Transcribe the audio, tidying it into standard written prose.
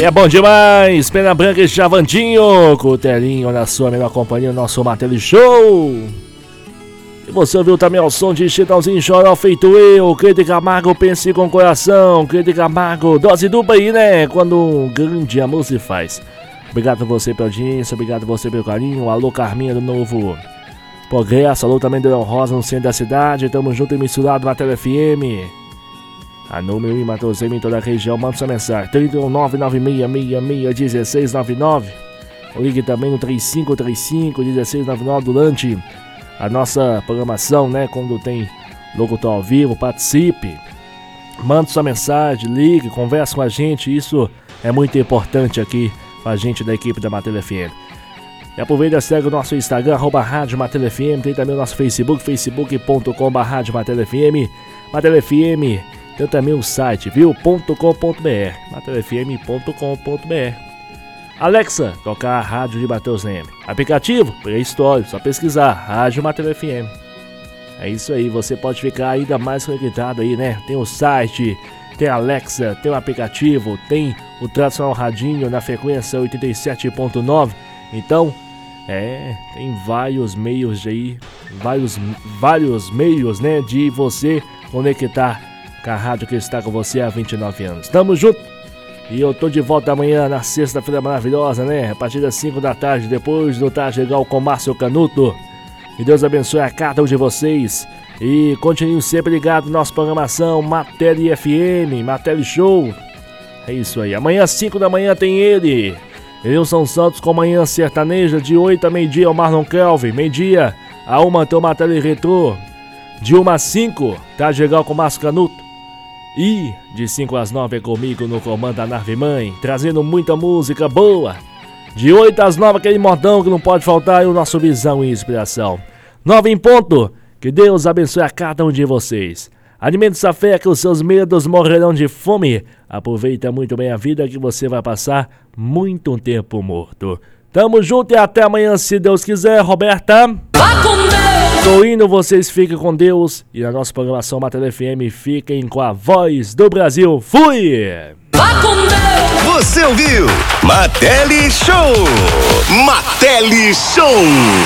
é bom demais. Pena Branca e Chavantinho, Cotelinho na sua melhor companhia, nosso Martelo Show. E você ouviu também o som de Chitãozinho Choró, feito eu, Cleide Camargo, Pense com Coração, Cleide Camargo, dose dupla aí, né? Quando um grande amor se faz. Obrigado a você pela audiência, obrigado a você pelo carinho. Alô, Carminha do Novo Progresso, alô também do Leão Rosa no centro da cidade. Tamo junto e misturado na Tele FM. A número 1 em Matheus em toda a região, manda sua mensagem 31996661699. Ligue também no 3535-1699 durante a nossa programação, né? Quando tem locutor ao vivo, participe. Manda sua mensagem, ligue, converse com a gente. Isso é muito importante aqui com a gente da equipe da Matheus FM. E aproveita e segue o nosso Instagram, @Rádio Matheus FM. Tem também o nosso Facebook, facebook.com/Rádio Matheus FM. Matheus FM. Tem também o site, viu? .com.br, matheusfm.com.br. Alexa, tocar a rádio de Matheus Leme. Aplicativo, Play Store, só pesquisar, Rádio Matheus FM. É isso aí, você pode ficar ainda mais conectado aí, né? Tem o site, tem a Alexa, tem o aplicativo, tem o tradicional radinho na frequência 87.9. Então, tem vários meios aí, vários meios, né? De você conectar com a rádio que está com você há 29 anos. Tamo junto! E eu tô de volta amanhã na sexta-feira maravilhosa, né? A partir das 5 da tarde, depois do Tarde Legal com Márcio Canuto. Que Deus abençoe a cada um de vocês. E continue sempre ligado na nossa programação Matéria FM, Matéria Show. É isso aí. Amanhã às 5 da manhã tem ele. São Santos com Manhã Sertaneja. De 8 a meio-dia o Marlon Kelvin. Meio-dia a 1 tem o Matéria Retrô. De 1 às 5, Tarde Legal com Márcio Canuto. E de 5 às 9 é comigo no Comando da Nave Mãe, trazendo muita música boa. De 8 às 9 aquele modão que não pode faltar é o nosso Visão e Inspiração. 9 em ponto, que Deus abençoe a cada um de vocês. Alimente essa fé que os seus medos morrerão de fome. Aproveita muito bem a vida que você vai passar muito tempo morto. Tamo junto e até amanhã se Deus quiser, Roberta. Vá com Deus! Tô indo, vocês fiquem com Deus. E na nossa programação Matéria FM, fiquem com a voz do Brasil. Fui! Vá com Deus! Você ouviu? Matéria Show! Matéria Show!